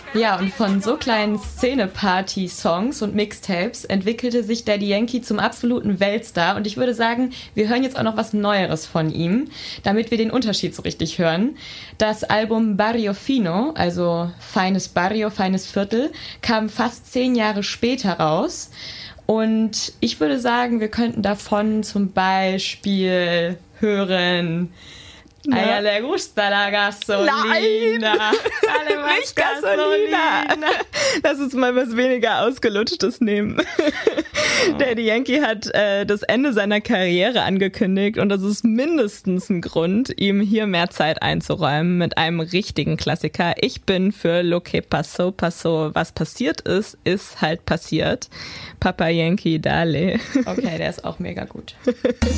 Ja, und von so kleinen Szene-Party-Songs und Mixtapes entwickelte sich Daddy Yankee zum absoluten Weltstar. Und ich würde sagen, wir hören jetzt auch noch was Neueres von ihm, damit wir den Unterschied so richtig hören. Das Album Barrio Fino, also feines Barrio, feines Viertel, kam fast 10 Jahre später raus. Und ich würde sagen, wir könnten davon zum Beispiel hören... Na? A ella le gusta la gasolina. Nein! Alle más Nicht Gasolina! Lass uns mal was weniger Ausgelutschtes nehmen. Daddy Yankee hat das Ende seiner Karriere angekündigt und das ist mindestens ein Grund, ihm hier mehr Zeit einzuräumen mit einem richtigen Klassiker. Ich bin für Lo que pasó, pasó. Was passiert ist, ist halt passiert. Papa Yankee, dale. Okay, der ist auch mega gut.